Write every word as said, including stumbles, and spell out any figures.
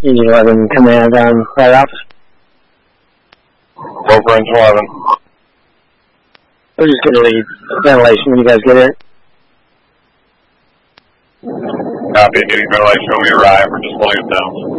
Union eleven Command on fire office. Over engine eleven. We're just going to lead ventilation when you guys get here. Copy, getting ventilation when we arrive. We're just pulling it down.